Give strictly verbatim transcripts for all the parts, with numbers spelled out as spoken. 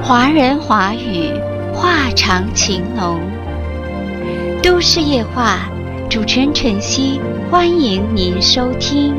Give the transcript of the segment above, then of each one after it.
华人华语，话长情浓。都市夜话，主持人晨曦，欢迎您收听。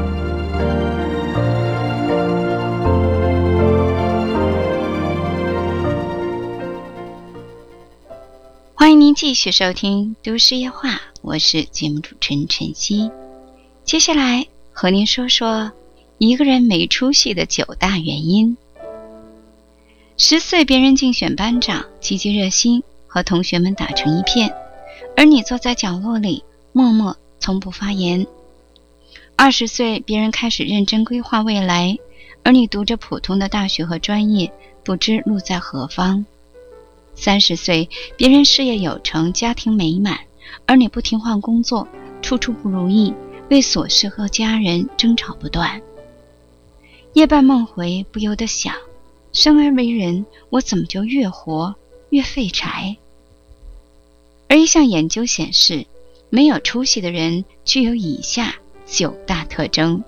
欢迎您继续收听都市夜话，我是节目主持人晨曦。接下来和您说说一个人没出息的九大原因。十岁别人竞选班长，积极热心，和同学们打成一片，而你坐在角落里默默从不发言。二十岁别人开始认真规划未来，而你读着普通的大学和专业，不知路在何方。三十岁别人事业有成，家庭美满，而你不停换工作，处处不如意，为琐事和家人争吵不断。夜半梦回，不由得想，生而为人，我怎么就越活越废柴？而一项研究显示，没有出息的人具有以下九大特征。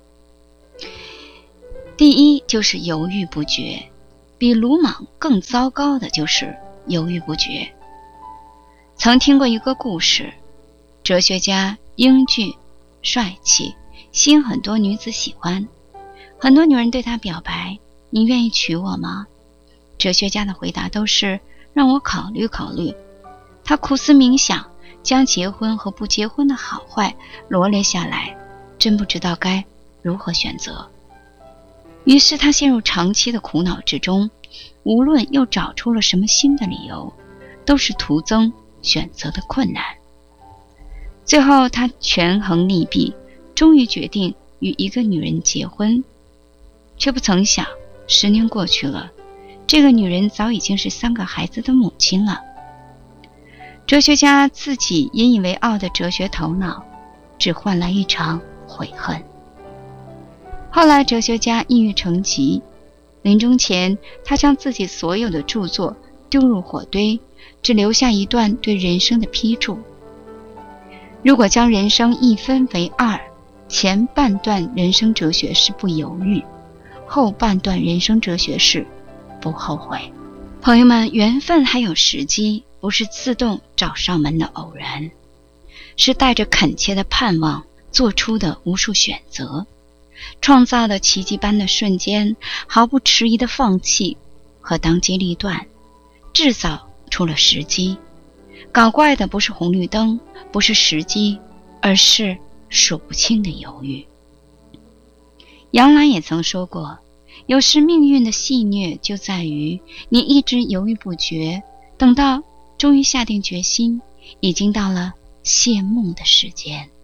第一，就是犹豫不决。比鲁莽更糟糕的就是犹豫不决。曾听过一个故事，哲学家英俊帅气，吸引很多女子喜欢，很多女人对他表白，你愿意娶我吗？哲学家的回答都是让我考虑考虑。他苦思冥想，将结婚和不结婚的好坏罗列下来，真不知道该如何选择。于是他陷入长期的苦恼之中，无论又找出了什么新的理由，都是徒增选择的困难。最后他权衡利弊，终于决定与一个女人结婚，却不曾想十年过去了，这个女人早已经是三个孩子的母亲了。哲学家自己引以为傲的哲学头脑，只换来一场悔恨。后来哲学家抑郁成疾，临终前他将自己所有的著作丢入火堆，只留下一段对人生的批注：如果将人生一分为二，前半段人生哲学是不犹豫，后半段人生哲学是不后悔。朋友们，缘分还有时机，不是自动找上门的偶然，是带着恳切的盼望做出的无数选择，创造的奇迹般的瞬间，毫不迟疑的放弃和当机立断，制造出了时机。搞怪的不是红绿灯，不是时机，而是数不清的犹豫。杨澜也曾说过，有时命运的戏谑就在于你一直犹豫不决，等到终于下定决心，已经到了谢幕的时间。